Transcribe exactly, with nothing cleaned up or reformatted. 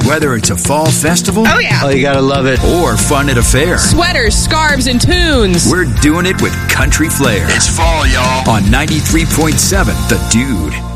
Whether it's a fall festival, Oh, yeah. Oh, you gotta love it. or fun at a fair, Sweaters, scarves, and tunes. we're doing it with country flair. It's fall, y'all. On ninety-three point seven, The Dude.